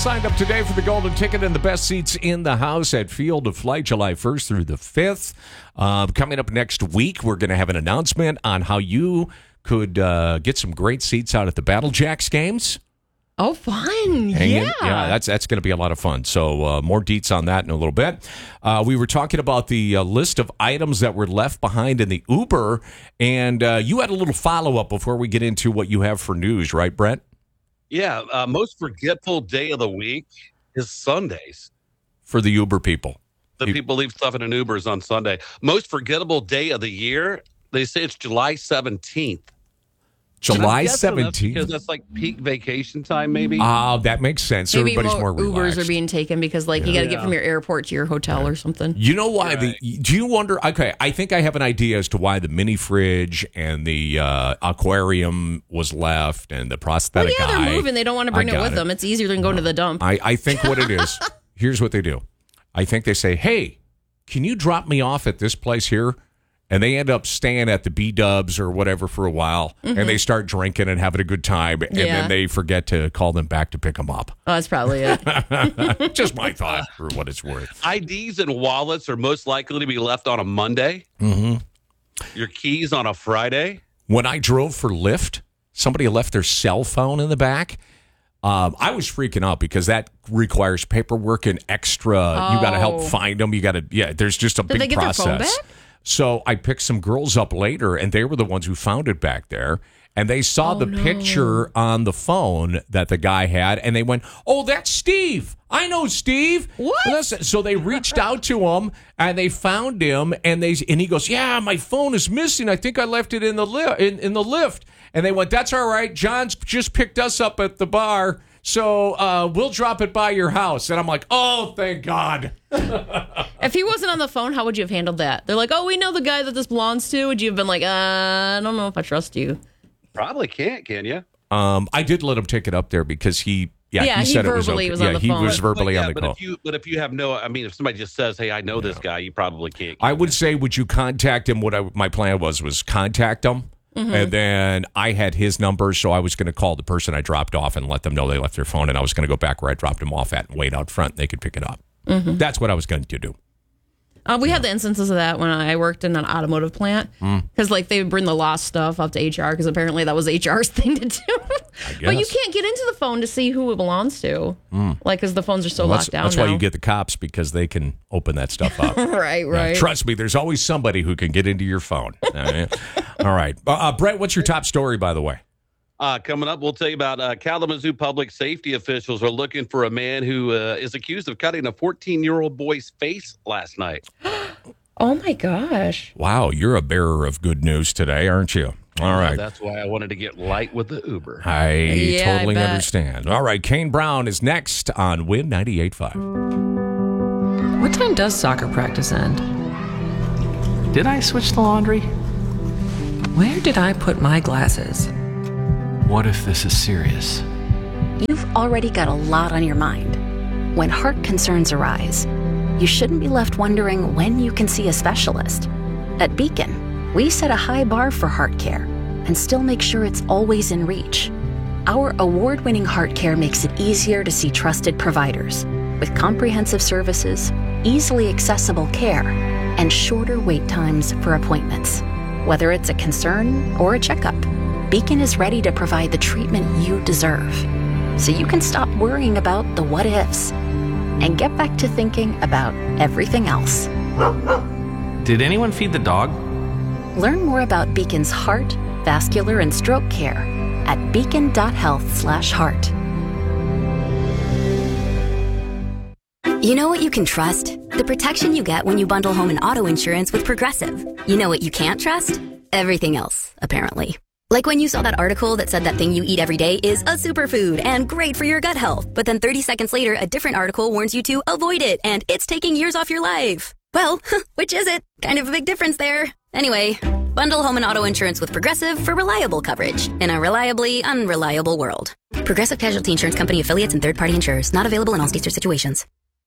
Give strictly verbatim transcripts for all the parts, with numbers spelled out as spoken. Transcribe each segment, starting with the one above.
Signed up today for the Golden Ticket and the best seats in the house at Field of Flight, July first through the fifth. Uh, coming up next week, we're going to have an announcement on how you could uh, get some great seats out at the Battle Jacks games. Oh, fun. Hang yeah. in. Yeah, that's that's going to be a lot of fun. So uh, more deets on that in a little bit. Uh, we were talking about the uh, list of items that were left behind in the Uber, and uh, you had a little follow-up before we get into what you have for news, right, Brent? Yeah, uh, most forgetful day of the week is Sundays. For the Uber people. The You- people leave stuff in an Ubers on Sunday. Most forgettable day of the year, they say it's July seventeenth. July I'm guessing that's seventeenth? Because that's like peak vacation time, maybe. Oh, that makes sense. Maybe Everybody's more, more relaxed. Ubers are being taken because, like, you got to get Yeah. from your airport to your hotel or something. You know why? Right. The, do you wonder? Okay, I think I have an idea as to why the mini fridge and the uh, aquarium was left and the Well, prosthetic yeah, eye. they're moving. They don't want to bring I it got with it. them. It's easier than going to the dump. I, I think what it is, here's what they do. I think they say, hey, can you drop me off at this place here? And they end up staying at the B-Dubs or whatever for a while, and they start drinking and having a good time, and Yeah. then they forget to call them back to pick them up. Oh, that's probably it. Just my thought for what it's worth. I Ds and wallets are most likely to be left on a Monday. Mm-hmm. Your keys on a Friday. When I drove for Lyft, somebody left their cell phone in the back. Um, I was freaking out because that requires paperwork and extra. You got to help Oh. find them. You got to, yeah, there's just a Did big they get process. their phone back? So I picked some girls up later, and they were the ones who found it back there. And they saw Oh, the no. picture on the phone that the guy had, and they went, "Oh, that's Steve. I know Steve." What? Listen, so they reached out to him, and they found him, and they and he goes, "Yeah, my phone is missing. I think I left it in the li- in, in the lift." And they went, "That's all right. John's just picked us up at the bar, so uh, we'll drop it by your house." And I'm like, "Oh, thank God." If he wasn't on the phone, how would you have handled that? They're like, oh, we know the guy that this belongs to. Would you have been like, uh, I don't know if I trust you? Probably can't, can you? Um, I did let him take it up there because he, yeah, Yeah, he, he said it was verbally okay. was on yeah, the he phone. was verbally but, yeah, on the but call. If you, but if you have no, I mean, if somebody just says, "Hey, I know this guy," you probably can't. I would say, would you contact him? What I, my plan was was contact him, Mm-hmm. and then I had his number, so I was going to call the person I dropped off and let them know they left their phone, and I was going to go back where I dropped them off at and wait out front, and they could pick it up. Mm-hmm. That's what I was going to do. Uh, we had the instances of that when I worked in an automotive plant Mm. because, like, they would bring the lost stuff up to H R because apparently that was H R's thing to do. But you guess. can't get into the phone to see who it belongs to, like, because the phones are so Well, that's locked down that's now. why you get the cops, because they can open that stuff up. right, Yeah, right. trust me, there's always somebody who can get into your phone. All right. All right. Uh, uh, Brett, what's your top story, by the way? Uh, coming up, we'll tell you about uh, Kalamazoo public safety officials are looking for a man who uh, is accused of cutting a fourteen-year-old boy's face last night. Oh, my gosh. Wow, you're a bearer of good news today, aren't you? All right. That's why I wanted to get light with the Uber. I Yeah, I totally bet. understand. All right, Kane Brown is next on Win ninety-eight point five. What time does soccer practice end? Did I switch the laundry? Where did I put my glasses? What if this is serious? You've already got a lot on your mind. When heart concerns arise, you shouldn't be left wondering when you can see a specialist. At Beacon, we set a high bar for heart care and still make sure it's always in reach. Our award-winning heart care makes it easier to see trusted providers with comprehensive services, easily accessible care, and shorter wait times for appointments. Whether it's a concern or a checkup, Beacon is ready to provide the treatment you deserve, so you can stop worrying about the what-ifs and get back to thinking about everything else. Did anyone feed the dog? Learn more about Beacon's heart, vascular, and stroke care at beacon.health slash heart. You know what you can trust? The protection you get when you bundle home and auto insurance with Progressive. You know what you can't trust? Everything else, apparently. Like when you saw that article that said that thing you eat every day is a superfood and great for your gut health, but then thirty seconds later, a different article warns you to avoid it and it's taking years off your life. Well, which is it? Kind of a big difference there. Anyway, bundle home and auto insurance with Progressive for reliable coverage in a reliably unreliable world. Progressive Casualty Insurance Company affiliates and third-party insurers. Not available in all states or situations.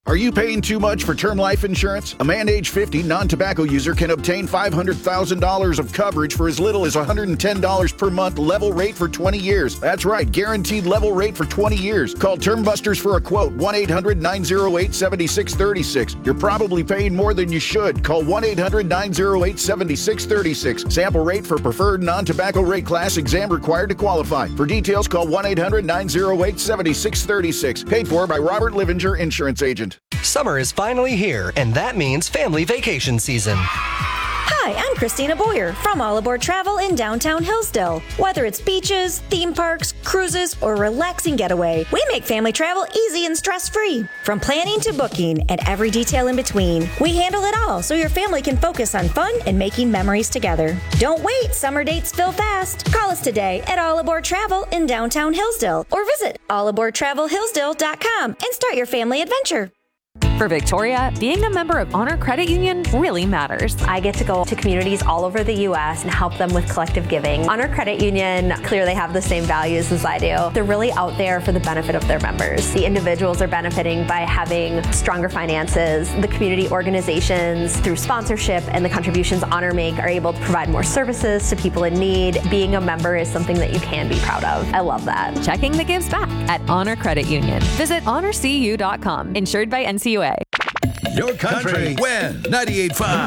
Are you paying too much for term life insurance? A man age fifty non-tobacco user can obtain five hundred thousand dollars of coverage for as little as one hundred ten dollars per month, level rate for twenty years. That's right, guaranteed level rate for twenty years. Call Term Busters for a quote, one eight hundred nine oh eight seven six three six. You're probably paying more than you should. Call one eight hundred nine oh eight seven six three six. Sample rate for preferred non-tobacco rate class, exam required to qualify. For details, call one eight hundred nine oh eight seven six three six. Paid for by Robert Livinger, Insurance Agent. Summer is finally here, and that means family vacation season. Hi, I'm Christina Boyer from All Aboard Travel in downtown Hillsdale. Whether it's beaches, theme parks, cruises, or relaxing getaway, we make family travel easy and stress-free. From planning to booking and every detail in between, we handle it all so your family can focus on fun and making memories together. Don't wait, summer dates fill fast. Call us today at All Aboard Travel in downtown Hillsdale or visit all aboard travel hillsdale dot com and start your family adventure. For Victoria, being a member of Honor Credit Union really matters. I get to go to communities all over the U S and help them with collective giving. Honor Credit Union clearly have the same values as I do. They're really out there for the benefit of their members. The individuals are benefiting by having stronger finances. The community organizations, through sponsorship and the contributions Honor make, are able to provide more services to people in need. Being a member is something that you can be proud of. I love that. Checking the gives back at Honor Credit Union. Visit honor c u dot com. Insured by N C U A. Your country, when ninety-eight point five